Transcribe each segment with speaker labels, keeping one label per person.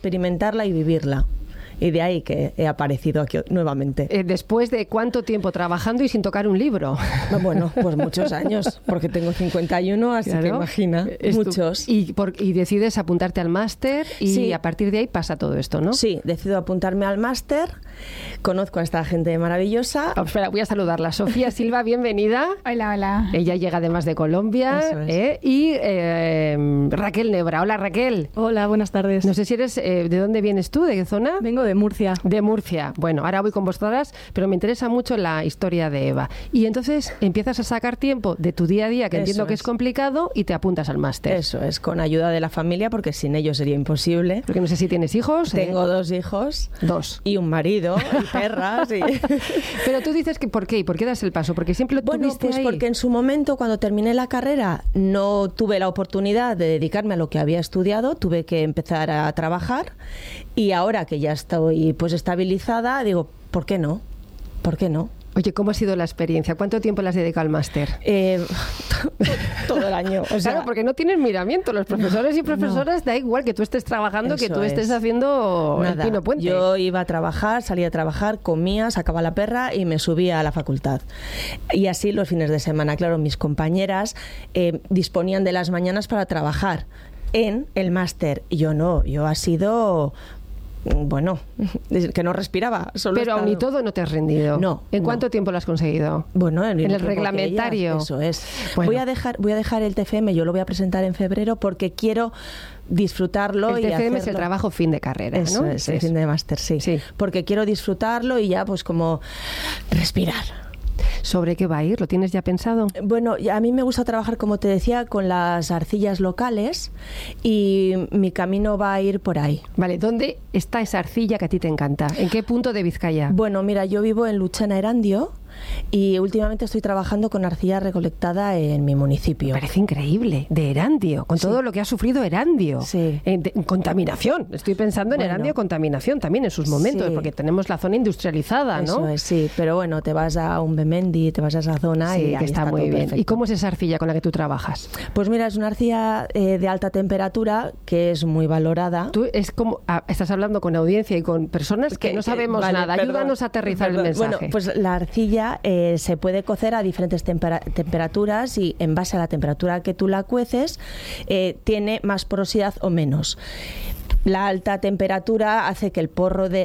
Speaker 1: experimentarla y vivirla. Y de ahí que he aparecido aquí nuevamente.
Speaker 2: ¿Después de cuánto tiempo trabajando y sin tocar un libro?
Speaker 1: Bueno, pues muchos años, porque tengo 51, así que imagina, muchos.
Speaker 2: Y decides apuntarte al máster y a partir de ahí pasa todo esto, ¿no?
Speaker 1: Sí, decido apuntarme al máster, conozco a esta gente maravillosa.
Speaker 2: Espera, voy a saludarla. Sofía Silva, bienvenida.
Speaker 3: Hola, hola.
Speaker 2: Ella llega además de Colombia. Y Raquel Nebra. Hola, Raquel.
Speaker 4: Hola, buenas tardes.
Speaker 2: No sé si eres... ¿de dónde vienes tú? ¿De qué zona?
Speaker 4: Vengo de Murcia.
Speaker 2: De Murcia. Bueno, ahora voy con vosotras, pero me interesa mucho la historia de Eva. Y entonces empiezas a sacar tiempo de tu día a día, que entiendo que es complicado, y te apuntas al máster.
Speaker 1: Eso es, con ayuda de la familia, porque sin ellos sería imposible.
Speaker 2: Porque no sé si tienes hijos.
Speaker 1: Tengo 2 hijos.
Speaker 2: 2.
Speaker 1: Y un marido, y perras.
Speaker 2: Pero tú dices que ¿por qué? ¿Y por qué das el paso? Porque siempre lo tuviste
Speaker 1: pues
Speaker 2: ahí.
Speaker 1: Porque en su momento, cuando terminé la carrera, no tuve la oportunidad de dedicarme a lo que había estudiado, tuve que empezar a trabajar, y ahora que ya estoy pues estabilizada, digo, ¿por qué no? ¿Por qué no?
Speaker 2: Oye, ¿cómo ha sido la experiencia? ¿Cuánto tiempo le has dedicado al máster?
Speaker 1: Todo el año. O sea,
Speaker 2: claro, porque no tienes miramiento. Los profesores y profesoras da igual que tú estés trabajando, que tú estés haciendo
Speaker 1: nada.
Speaker 2: El Pino Puente.
Speaker 1: Yo iba a trabajar, salía a trabajar, comía, sacaba la perra y me subía a la facultad. Y así los fines de semana. Claro, mis compañeras disponían de las mañanas para trabajar en el máster. Yo no, yo ha sido... Bueno, que no respiraba.
Speaker 2: Pero aún y todo no te has rendido.
Speaker 1: No.
Speaker 2: ¿En cuánto tiempo lo has conseguido?
Speaker 1: Bueno, en
Speaker 2: el reglamentario.
Speaker 1: Eso es.
Speaker 2: Bueno.
Speaker 1: Voy a dejar el TFM, yo lo voy a presentar en febrero porque quiero disfrutarlo.
Speaker 2: El
Speaker 1: y
Speaker 2: TFM
Speaker 1: hacerlo.
Speaker 2: es el trabajo fin de carrera,
Speaker 1: Eso
Speaker 2: ¿no?
Speaker 1: Es, el fin de máster, sí. Porque quiero disfrutarlo y ya pues como respirar.
Speaker 2: ¿Sobre qué va a ir? ¿Lo tienes ya pensado?
Speaker 1: Bueno, a mí me gusta trabajar, como te decía, con las arcillas locales y mi camino va a ir por ahí.
Speaker 2: Vale, ¿dónde está esa arcilla que a ti te encanta? ¿En qué punto de Vizcaya?
Speaker 1: Bueno, mira, yo vivo en Luchana, Erandio, y últimamente estoy trabajando con arcilla recolectada en mi municipio.
Speaker 2: Me parece increíble, de Erandio, con todo lo que ha sufrido Erandio.
Speaker 1: Sí.
Speaker 2: En contaminación, estoy pensando en Erandio, contaminación también en sus momentos, porque tenemos la zona industrializada, ¿no?
Speaker 1: Eso es, sí, pero bueno, te vas a un Bemendi, te vas a esa zona y
Speaker 2: que está muy bien.
Speaker 1: Perfecto.
Speaker 2: ¿Y cómo es esa arcilla con la que tú trabajas?
Speaker 1: Pues mira, es una arcilla de alta temperatura que es muy valorada.
Speaker 2: Tú estás hablando con audiencia y con personas que no sabemos nada. Ayúdanos a aterrizar el mensaje.
Speaker 1: Bueno, pues la arcilla se puede cocer a diferentes temperaturas y en base a la temperatura que tú la cueces tiene más porosidad o menos. La alta temperatura hace que el poro de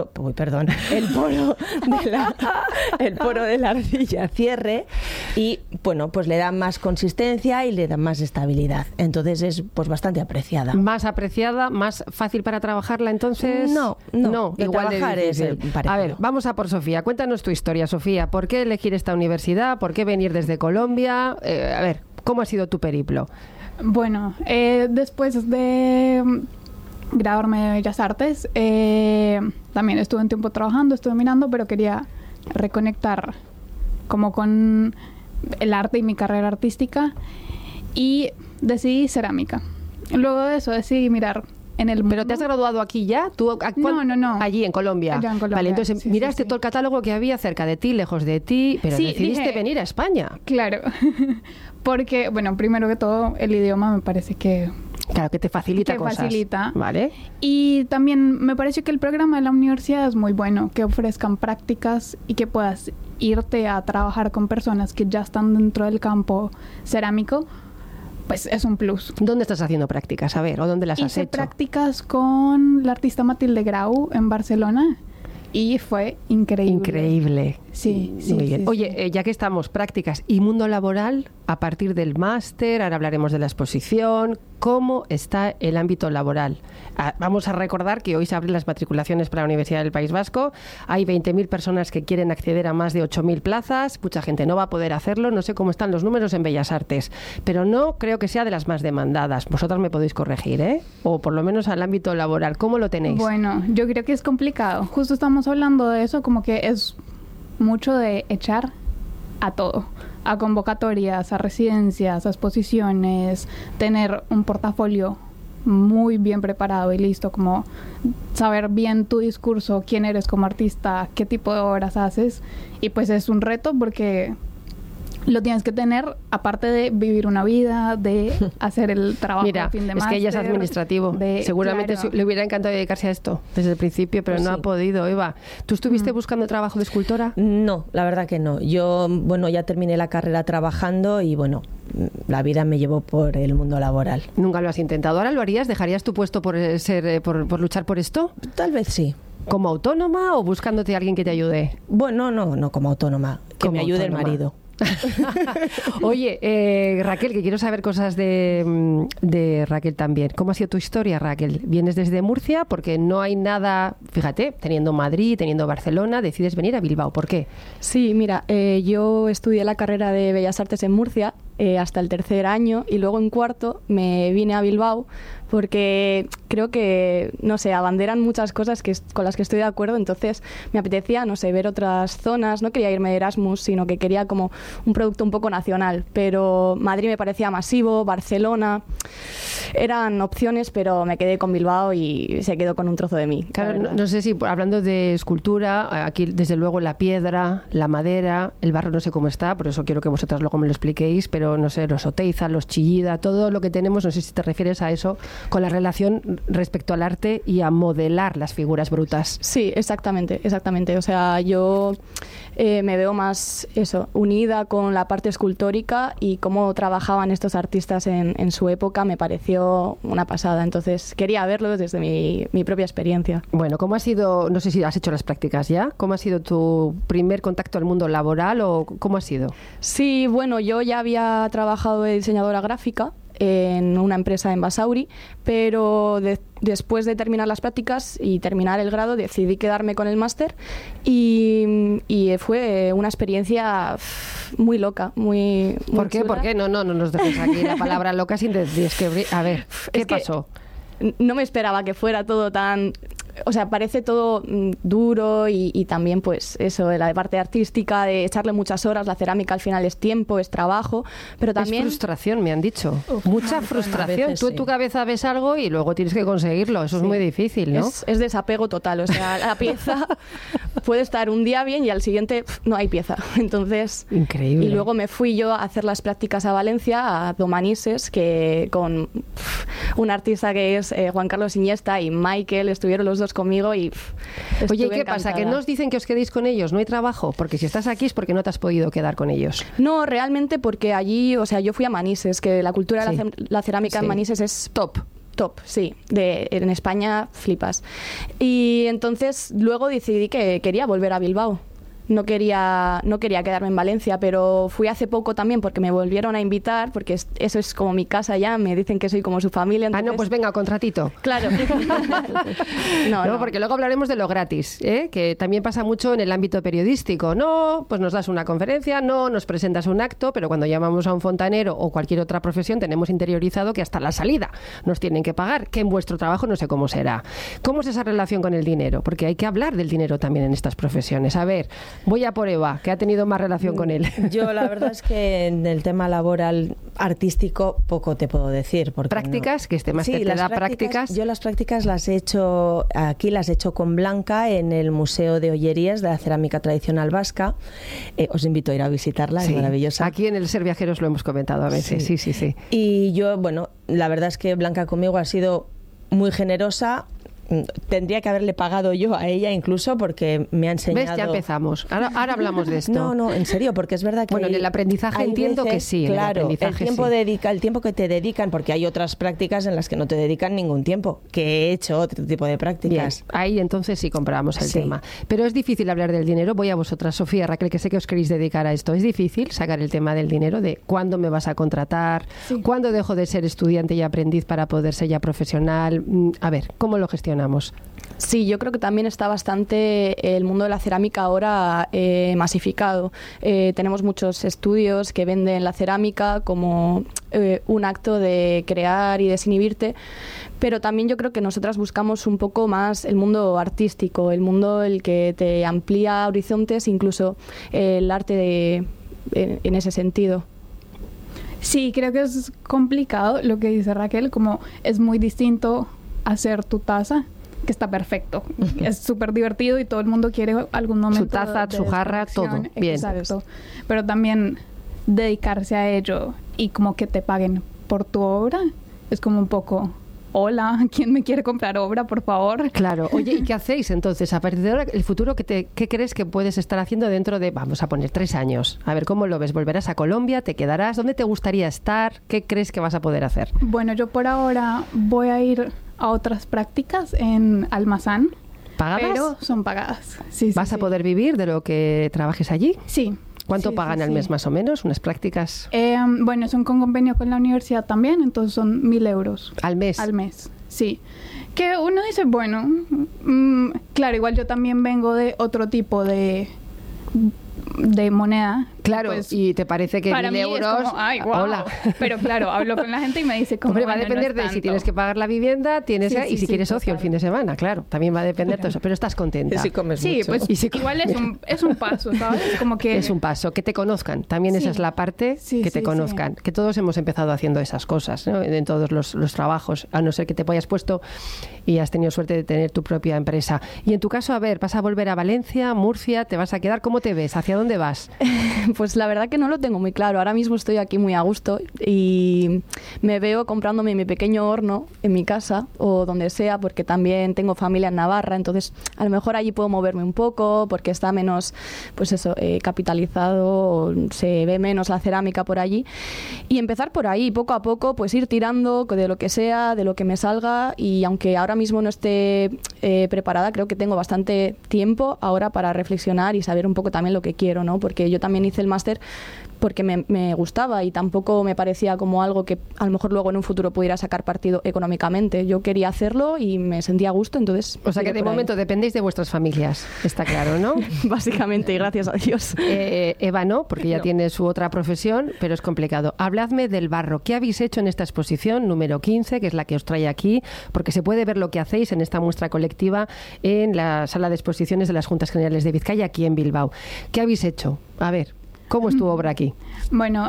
Speaker 1: la arcilla cierre y bueno, pues le da más consistencia y le da más estabilidad. Entonces es pues bastante apreciada.
Speaker 2: Más apreciada, más fácil para trabajarla, entonces.
Speaker 1: No,
Speaker 2: igual de
Speaker 1: trabajar
Speaker 2: difícil. A ver, vamos a por Sofía. Cuéntanos tu historia, Sofía. ¿Por qué elegir esta universidad? ¿Por qué venir desde Colombia? A ver, ¿cómo ha sido tu periplo?
Speaker 3: Bueno, después de graduarme de Bellas Artes, también estuve un tiempo trabajando, estuve mirando, pero quería reconectar como con el arte y mi carrera artística y decidí cerámica. Luego de eso decidí mirar en el mundo.
Speaker 2: ¿Pero te has graduado aquí ya? ¿Tú,
Speaker 3: no.
Speaker 2: Allí, en Colombia.
Speaker 3: Allá en Colombia.
Speaker 2: Vale, entonces miraste todo el catálogo que había cerca de ti, lejos de ti, pero decidiste venir a España.
Speaker 3: Claro, porque, bueno, primero que todo, el idioma me parece que...
Speaker 2: Claro, que te facilita cosas.
Speaker 3: Facilita.
Speaker 2: Vale.
Speaker 3: Y también me parece que el programa de la universidad es muy bueno, que ofrezcan prácticas y que puedas irte a trabajar con personas que ya están dentro del campo cerámico, pues es un plus.
Speaker 2: ¿Dónde estás haciendo prácticas? A ver, ¿o dónde las has hecho?
Speaker 3: Hice prácticas con la artista Matilde Grau en Barcelona y fue increíble.
Speaker 2: Increíble.
Speaker 3: Sí.
Speaker 2: Muy bien.
Speaker 3: Sí,
Speaker 2: Oye, ya que estamos, prácticas y mundo laboral, a partir del máster, ahora hablaremos de la exposición, ¿cómo está el ámbito laboral? Vamos a recordar que hoy se abren las matriculaciones para la Universidad del País Vasco, hay 20.000 personas que quieren acceder a más de 8.000 plazas, mucha gente no va a poder hacerlo, no sé cómo están los números en Bellas Artes, pero no creo que sea de las más demandadas. Vosotras me podéis corregir, ¿eh? O por lo menos al ámbito laboral, ¿cómo lo tenéis?
Speaker 3: Bueno, yo creo que es complicado. Justo estamos hablando de eso, como que es mucho de echar a todo, a convocatorias, a residencias, a exposiciones, tener un portafolio muy bien preparado y listo, como saber bien tu discurso, quién eres como artista, qué tipo de obras haces, y pues es un reto porque lo tienes que tener, aparte de vivir una vida, de hacer el trabajo
Speaker 2: Mira,
Speaker 3: de fin de
Speaker 2: es que ella es administrativo. Seguramente
Speaker 3: claro.
Speaker 2: le hubiera encantado dedicarse a esto desde el principio, pero
Speaker 1: Pues
Speaker 2: no
Speaker 1: sí.
Speaker 2: ha podido. Eva, ¿tú estuviste buscando trabajo de escultora?
Speaker 1: No, la verdad que no. Yo, bueno, ya terminé la carrera trabajando y, bueno, la vida me llevó por el mundo laboral.
Speaker 2: Nunca lo has intentado. ¿Ahora lo harías? ¿Dejarías tu puesto por por luchar por esto?
Speaker 1: Tal vez sí.
Speaker 2: ¿Como autónoma o buscándote a alguien que te ayude?
Speaker 1: Bueno, no como autónoma, que
Speaker 2: Como
Speaker 1: me ayude
Speaker 2: autónoma.
Speaker 1: el marido.
Speaker 2: Oye, Raquel, que quiero saber cosas de Raquel también. ¿Cómo ha sido tu historia, Raquel? ¿Vienes desde Murcia? Porque no hay nada, fíjate, teniendo Madrid, teniendo Barcelona, decides venir a Bilbao. ¿Por qué?
Speaker 4: Sí, mira, yo estudié la carrera de Bellas Artes en Murcia hasta el tercer año y luego en cuarto me vine a Bilbao porque creo que, no sé, abanderan muchas cosas con las que estoy de acuerdo, entonces me apetecía, no sé, ver otras zonas, no quería irme de Erasmus, sino que quería como un producto un poco nacional, pero Madrid me parecía masivo, Barcelona, eran opciones, pero me quedé con Bilbao y se quedó con un trozo de mí.
Speaker 2: Claro, no sé si hablando de escultura, aquí desde luego la piedra, la madera, el barro no sé cómo está, por eso quiero que vosotras luego me lo expliquéis, pero no sé, los Oteiza, los Chillida, todo lo que tenemos, no sé si te refieres a eso, con la relación respecto al arte y a modelar las figuras brutas.
Speaker 4: Sí, exactamente. O sea, yo me veo más unida con la parte escultórica y cómo trabajaban estos artistas en su época me pareció una pasada. Entonces quería verlo desde mi propia experiencia.
Speaker 2: Bueno, ¿cómo ha sido, no sé si has hecho las prácticas ya, cómo ha sido tu primer contacto al mundo laboral o cómo ha sido?
Speaker 4: Sí, bueno, yo ya había trabajado de diseñadora gráfica en una empresa en Basauri, pero después de terminar las prácticas y terminar el grado decidí quedarme con el máster y fue una experiencia muy loca, muy
Speaker 2: ¿Por qué?
Speaker 4: chula.
Speaker 2: ¿Por qué? No nos dejes aquí la palabra loca sin descubrir. A ver, ¿qué pasó?
Speaker 4: No me esperaba que fuera todo tan... O sea, parece todo duro y también pues eso, de la parte artística, de echarle muchas horas, la cerámica al final es tiempo, es trabajo, pero también...
Speaker 2: Es frustración, me han dicho. Mucha frustración.
Speaker 1: veces
Speaker 2: Tú en
Speaker 1: sí.
Speaker 2: tu cabeza ves algo y luego tienes que conseguirlo. Eso es muy difícil, ¿no?
Speaker 4: Es desapego total, o sea, la pieza puede estar un día bien y al siguiente no hay pieza. Entonces,
Speaker 2: Increíble.
Speaker 4: Y luego me fui yo a hacer las prácticas a Valencia, a Domanises, que con un artista que es Juan Carlos Iniesta y Michael estuvieron los dos conmigo y
Speaker 2: Oye, ¿y
Speaker 4: estuve
Speaker 2: qué pasa? ¿Que
Speaker 4: encantada.
Speaker 2: no os dicen que os quedéis con ellos? ¿No hay trabajo? Porque si estás aquí es porque no te has podido quedar con ellos.
Speaker 4: No, realmente porque allí, o sea, yo fui a Manises, que la cultura de
Speaker 2: Sí.
Speaker 4: la cerámica
Speaker 2: Sí.
Speaker 4: en Manises es top, sí. En España flipas. Y entonces luego decidí que quería volver a Bilbao. No quería quedarme en Valencia, pero fui hace poco también porque me volvieron a invitar, porque eso es como mi casa ya, me dicen que soy como su familia.
Speaker 2: Ah, no,
Speaker 4: entonces-
Speaker 2: pues venga, contratito.
Speaker 4: Claro.
Speaker 2: No, porque luego hablaremos de lo gratis, ¿eh? Que también pasa mucho en el ámbito periodístico. No, pues nos das una conferencia, no, nos presentas un acto, pero cuando llamamos a un fontanero o cualquier otra profesión tenemos interiorizado que hasta la salida nos tienen que pagar, que en vuestro trabajo no sé cómo será. ¿Cómo es esa relación con el dinero? Porque hay que hablar del dinero también en estas profesiones. A ver, voy a por Eva, que ha tenido más relación con él.
Speaker 1: Yo la verdad es que en el tema laboral artístico poco te puedo decir. Porque
Speaker 2: ¿Prácticas?
Speaker 1: no.
Speaker 2: Que este máster
Speaker 1: Sí,
Speaker 2: te
Speaker 1: las
Speaker 2: da prácticas.
Speaker 1: Yo las prácticas las he hecho aquí, las he hecho con Blanca en el Museo de Ollerías de la Cerámica Tradicional Vasca. Os invito a ir a visitarla,
Speaker 2: Sí,
Speaker 1: es maravillosa.
Speaker 2: aquí en el Ser Viajeros lo hemos comentado a veces, sí.
Speaker 1: Y yo, bueno, la verdad es que Blanca conmigo ha sido muy generosa. Tendría que haberle pagado yo a ella incluso porque me ha enseñado...
Speaker 2: ¿Ves? Ya empezamos. Ahora hablamos de esto.
Speaker 1: No, en serio, porque es verdad que...
Speaker 2: Bueno, en el aprendizaje
Speaker 1: hay
Speaker 2: entiendo que sí, en el
Speaker 1: Claro,
Speaker 2: aprendizaje
Speaker 1: el tiempo que te dedican, porque hay otras prácticas en las que no te dedican ningún tiempo, que he hecho otro tipo de
Speaker 2: Bien,
Speaker 1: prácticas.
Speaker 2: ahí entonces sí compramos el
Speaker 1: Sí.
Speaker 2: tema. Pero es difícil hablar del dinero. Voy a vosotras, Sofía, Raquel, que sé que os queréis dedicar a esto. ¿Es difícil sacar el tema del dinero, de cuándo me vas a contratar,
Speaker 3: Sí.
Speaker 2: cuándo dejo de ser estudiante y aprendiz para poder ser ya profesional? A ver, ¿cómo lo gestionamos?
Speaker 4: Sí, yo creo que también está bastante el mundo de la cerámica ahora masificado. Tenemos muchos estudios que venden la cerámica como un acto de crear y desinhibirte, pero también yo creo que nosotras buscamos un poco más el mundo artístico, el mundo el que te amplía horizontes, incluso el arte en ese sentido.
Speaker 3: Sí, creo que es complicado lo que dice Raquel, como es muy distinto hacer tu taza, que está perfecto. Es súper divertido y todo el mundo quiere algún momento
Speaker 2: Su taza,
Speaker 3: de
Speaker 2: su jarra,
Speaker 3: desconexión.
Speaker 2: todo. Bien.
Speaker 3: Exacto. Pero también dedicarse a ello y como que te paguen por tu obra, es como un poco... Hola, ¿quién me quiere comprar obra, por favor?
Speaker 2: Claro. Oye, ¿y qué hacéis entonces? A partir de ahora, el futuro, ¿qué crees que puedes estar haciendo dentro de, vamos a poner, 3 años? A ver, ¿cómo lo ves? ¿Volverás a Colombia? ¿Te quedarás? ¿Dónde te gustaría estar? ¿Qué crees que vas a poder hacer?
Speaker 3: Bueno, yo por ahora voy a ir a otras prácticas en Almazán.
Speaker 2: ¿Pagadas?
Speaker 3: Pero son pagadas. Sí,
Speaker 2: ¿Vas
Speaker 3: sí,
Speaker 2: a poder vivir de lo que trabajes allí?
Speaker 3: Sí.
Speaker 2: ¿Cuánto
Speaker 3: Sí,
Speaker 2: pagan
Speaker 3: sí,
Speaker 2: al
Speaker 3: sí.
Speaker 2: mes más o menos? ¿Unas prácticas
Speaker 3: Bueno, son con convenio con la universidad también, entonces son 1.000 euros
Speaker 2: al mes?
Speaker 3: al mes. Sí. Que uno dice, bueno, claro, igual yo también vengo de otro tipo de moneda.
Speaker 2: Claro,
Speaker 3: Pues,
Speaker 2: y te parece que
Speaker 3: para
Speaker 2: 1.000
Speaker 3: mí
Speaker 2: euros...
Speaker 3: es como, ay, guau.
Speaker 2: Hola.
Speaker 3: Pero claro, hablo con la gente y me dice como,
Speaker 2: Hombre, va a
Speaker 3: bueno,
Speaker 2: depender
Speaker 3: no es
Speaker 2: de si
Speaker 3: tanto.
Speaker 2: tienes que pagar la vivienda, tienes
Speaker 3: Sí,
Speaker 2: y
Speaker 3: sí,
Speaker 2: si
Speaker 3: sí,
Speaker 2: quieres ocio el
Speaker 3: total.
Speaker 2: fin de semana, claro. También va a depender de eso, pero estás contenta.
Speaker 1: Si comes
Speaker 3: Sí,
Speaker 1: mucho.
Speaker 3: pues
Speaker 2: Y si
Speaker 3: igual es un paso, ¿sabes? Como que...
Speaker 2: Es un paso, que te conozcan. También esa
Speaker 3: Sí.
Speaker 2: es la parte,
Speaker 3: Sí,
Speaker 2: que te
Speaker 3: sí,
Speaker 2: conozcan. Que todos hemos empezado haciendo esas cosas, ¿no? En todos los trabajos, a no ser que te hayas puesto y has tenido suerte de tener tu propia empresa. Y en tu caso, a ver, ¿vas a volver a Valencia, Murcia? ¿Te vas a quedar? ¿Cómo te ves? ¿Hacia dónde vas?
Speaker 4: Pues la verdad que no lo tengo muy claro. Ahora mismo estoy aquí muy a gusto y me veo comprándome mi pequeño horno en mi casa o donde sea, porque también tengo familia en Navarra, entonces a lo mejor allí puedo moverme un poco porque está menos, pues eso, capitalizado, o se ve menos la cerámica por allí, y empezar por ahí, poco a poco, pues ir tirando de lo que sea, de lo que me salga, y aunque ahora mismo no esté preparada, creo que tengo bastante tiempo ahora para reflexionar y saber un poco también lo que quiero, ¿no? Porque yo también hice el máster porque me gustaba y tampoco me parecía como algo que a lo mejor luego en un futuro pudiera sacar partido económicamente. Yo quería hacerlo y me sentía a gusto, entonces...
Speaker 2: O sea que
Speaker 4: tiré
Speaker 2: de
Speaker 4: por ahí.
Speaker 2: momento dependéis de vuestras familias, está claro, ¿no?
Speaker 4: Básicamente, y gracias a Dios.
Speaker 2: Eva no, porque ya
Speaker 4: No.
Speaker 2: tiene su otra profesión, pero es complicado. Habladme del barro. ¿Qué habéis hecho en esta exposición número 15, que es la que os trae aquí? Porque se puede ver lo que hacéis en esta muestra colectiva en la sala de exposiciones de las Juntas Generales de Vizcaya, aquí en Bilbao. ¿Qué habéis hecho? A ver, ¿cómo es tu obra aquí?
Speaker 3: Bueno,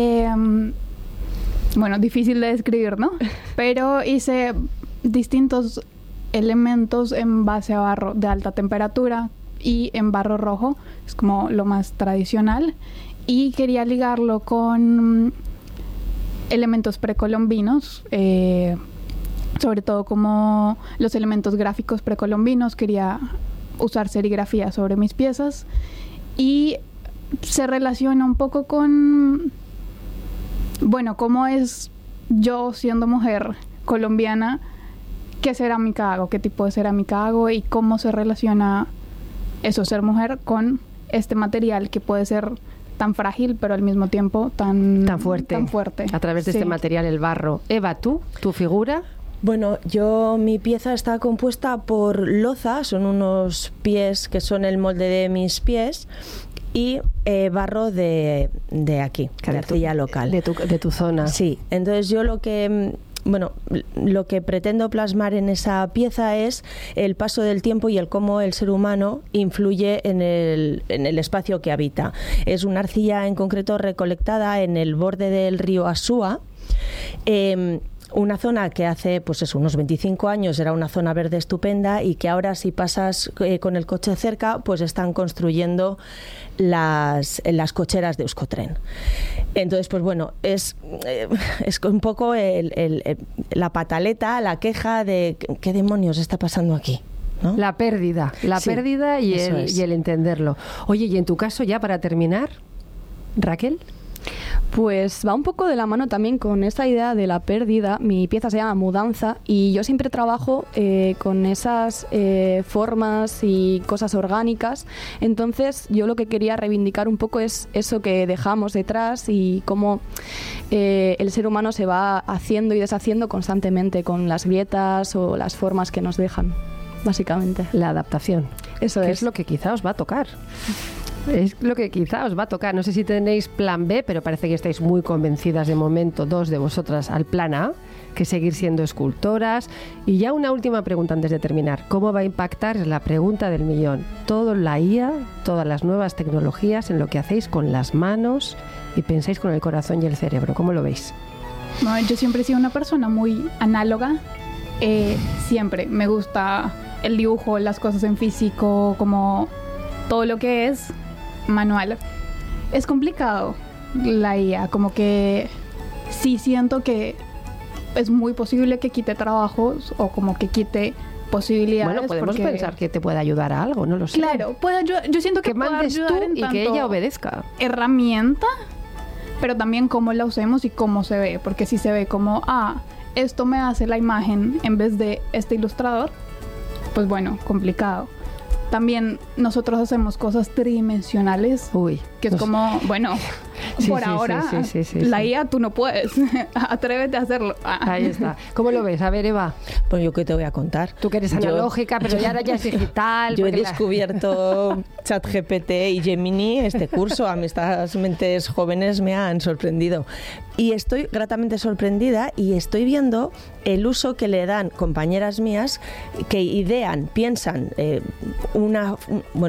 Speaker 3: difícil de describir, ¿no? Pero hice distintos elementos en base a barro de alta temperatura y en barro rojo, es como lo más tradicional, y quería ligarlo con elementos precolombinos, sobre todo como los elementos gráficos precolombinos. Quería usar serigrafía sobre mis piezas y se relaciona un poco con, bueno, cómo es yo siendo mujer colombiana, qué cerámica hago, qué tipo de cerámica hago y cómo se relaciona eso, ser mujer, con este material que puede ser tan frágil, pero al mismo tiempo tan
Speaker 2: fuerte. A través de
Speaker 3: Sí.
Speaker 2: este material, el barro. Eva, ¿tú? ¿Tu figura?
Speaker 1: Bueno, mi pieza está compuesta por loza, son unos pies que son el molde de mis pies, y barro de aquí, de arcilla local.
Speaker 2: De tu zona.
Speaker 1: Sí, entonces yo lo que pretendo plasmar en esa pieza es el paso del tiempo y el cómo el ser humano influye en el espacio que habita. Es una arcilla en concreto recolectada en el borde del río Asúa, una zona que hace pues eso, unos 25 años era una zona verde estupenda y que ahora si pasas con el coche cerca pues están construyendo las cocheras de Euskotren. Entonces pues bueno, es un poco la pataleta, la queja de ¿qué demonios está pasando aquí? ¿No?
Speaker 2: La pérdida
Speaker 1: Sí,
Speaker 2: y
Speaker 1: eso es.
Speaker 2: el entenderlo. Oye, y en tu caso ya para terminar, Raquel.
Speaker 4: Pues va un poco de la mano también con esta idea de la pérdida. Mi pieza se llama Mudanza y yo siempre trabajo con esas formas y cosas orgánicas. Entonces yo lo que quería reivindicar un poco es eso que dejamos detrás y cómo el ser humano se va haciendo y deshaciendo constantemente con las grietas o las formas que nos dejan, básicamente.
Speaker 2: La adaptación.
Speaker 4: Eso
Speaker 2: que
Speaker 4: es.
Speaker 2: es lo que quizá os va a tocar. Es lo que quizá os va a tocar. No sé si tenéis plan B, pero parece que estáis muy convencidas de momento, dos de vosotras, al plan A, que seguir siendo escultoras. Y ya una última pregunta antes de terminar. ¿Cómo va a impactar? Es la pregunta del millón. Todo la IA, todas las nuevas tecnologías en lo que hacéis con las manos y pensáis con el corazón y el cerebro. ¿Cómo lo veis?
Speaker 3: No, yo siempre he sido una persona muy análoga. Siempre me gusta el dibujo, las cosas en físico, como todo lo que es manual. Es complicado la IA, como que sí siento que es muy posible que quite trabajos o como que quite posibilidades.
Speaker 2: Bueno, podemos pensar que te puede ayudar a algo, no lo sé.
Speaker 3: Claro, yo siento que puede
Speaker 2: mandes tú
Speaker 3: ayudar en
Speaker 2: y
Speaker 3: tanto
Speaker 2: que ella obedezca.
Speaker 3: herramienta, pero también cómo la usemos y cómo se ve, porque si se ve como, esto me hace la imagen en vez de este ilustrador, pues bueno, complicado. También nosotros hacemos cosas tridimensionales, que es como, bueno, por ahora, la IA tú no puedes, atrévete a hacerlo.
Speaker 2: Ahí está. ¿Cómo lo ves? A ver, Eva.
Speaker 1: Pues yo qué te voy a contar.
Speaker 2: Tú que eres analógica, pero ya ahora ya es digital.
Speaker 1: Yo he descubierto ChatGPT y Gemini este curso. A mí estas mentes jóvenes me han sorprendido. Y estoy gratamente sorprendida y estoy viendo el uso que le dan compañeras mías que idean, piensan una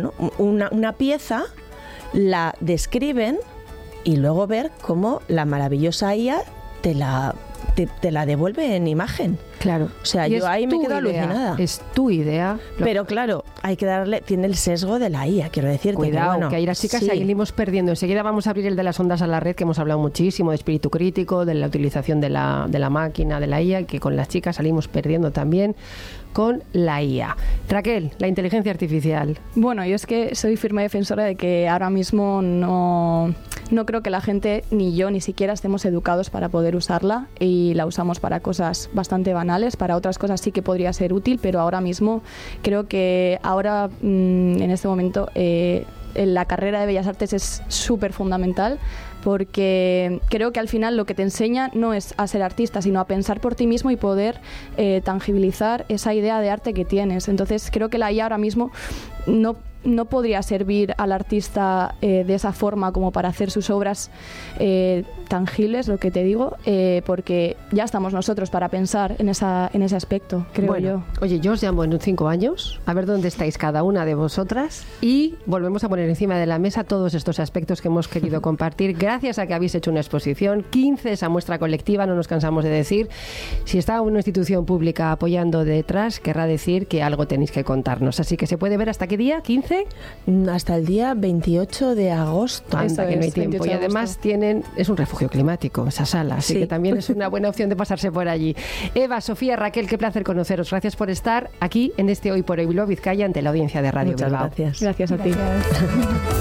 Speaker 1: pieza, la describen y luego ver cómo la maravillosa IA te la devuelve en imagen.
Speaker 2: Claro.
Speaker 1: O sea, yo ahí me quedo alucinada.
Speaker 2: Es tu idea.
Speaker 1: Pero claro, hay que darle, tiene el sesgo de la IA, quiero decirte.
Speaker 2: Cuidado, que ahí las chicas seguimos perdiendo. Enseguida vamos a abrir el de las ondas a la red, que hemos hablado muchísimo de espíritu crítico, de la utilización de la máquina, de la IA, que con las chicas salimos perdiendo también con la IA. Raquel, la inteligencia artificial.
Speaker 4: Bueno, yo es que soy firme defensora de que ahora mismo no creo que la gente, ni yo, ni siquiera estemos educados para poder usarla, y la usamos para cosas bastante banales, para otras cosas sí que podría ser útil, pero ahora mismo creo que ahora, en este momento, la carrera de Bellas Artes es súper fundamental, porque creo que al final lo que te enseña no es a ser artista, sino a pensar por ti mismo y poder tangibilizar esa idea de arte que tienes. Entonces creo que la IA ahora mismo no podría servir al artista de esa forma como para hacer sus obras tangibles, lo que te digo, porque ya estamos nosotros para pensar en ese aspecto, creo yo.
Speaker 2: Oye, yo os llamo en 5 años a ver dónde estáis cada una de vosotras y volvemos a poner encima de la mesa todos estos aspectos que hemos querido compartir gracias a que habéis hecho una exposición, 15 esa muestra colectiva, no nos cansamos de decir. Si está una institución pública apoyando detrás, querrá decir que algo tenéis que contarnos. Así que se puede ver hasta qué día, 15.
Speaker 1: Hasta el día 28 de agosto.
Speaker 2: Anda, que no hay tiempo. Y además es un refugio climático esa sala, así que también es una buena opción de pasarse por allí. Eva, Sofía, Raquel, qué placer conoceros. Gracias por estar aquí en este Hoy por Hoy Bilbao Vizcaya ante la audiencia de Radio Bilbao.
Speaker 1: Muchas gracias.
Speaker 4: Gracias a ti.